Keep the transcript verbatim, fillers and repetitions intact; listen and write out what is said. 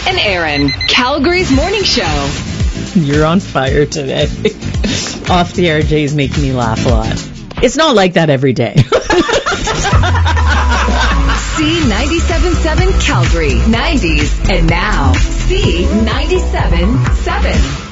and Aaron, Calgary's morning show. You're on fire today. Off the air, Jay's making me laugh a lot. It's not like that every day. C ninety-seven point seven Calgary, nineties, and now C ninety-seven point seven.